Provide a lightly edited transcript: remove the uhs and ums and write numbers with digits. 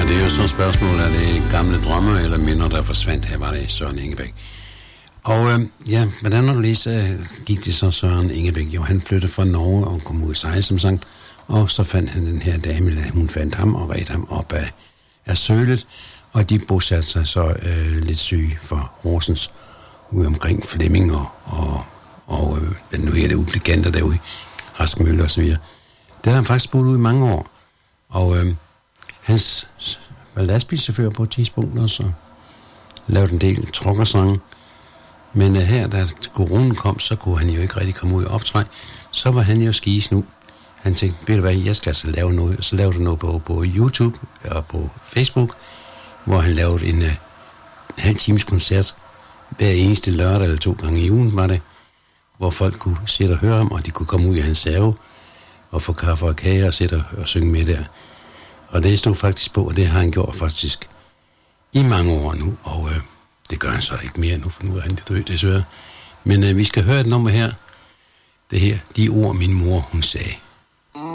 det er jo så et spørgsmål, er det gamle drømmer eller minder, der forsvandt? Her var det Søren Ingebæk. Og hvordan har du lige gik det så Søren Ingebæk? Jo, han flyttede fra Norge og kom ud i sig, som sagt. Og så fandt han den her dame, hun fandt ham og redte ham op af sølet. Og de bosatte sig så lidt syge for Horsens ude omkring Flemming og nu er det ubliganter derude, Raskmølle og så videre. Det har han faktisk boet ude i mange år. Og hans var lastbilchauffør på et tidspunkt også, og lavede en del trokkersange. Men her, da coronaen kom, så kunne han jo ikke rigtig komme ud og optræde. Så var han jo skisnu. Han tænkte, ved du hvad, jeg skal altså lave noget. Og så lavede han noget på YouTube og på Facebook, hvor han lavede en halv times koncert hver eneste lørdag eller 2 gange i ugen, var det, hvor folk kunne sætte og høre ham, og de kunne komme ud i hans have og få kaffe og kage og sætte og synge med der. Og det stod faktisk på, og det har han gjort faktisk i mange år nu, og det gør han så ikke mere nu, for nu er han død, desværre. Men vi skal høre et nummer her. Det her, de ord min mor, hun sagde.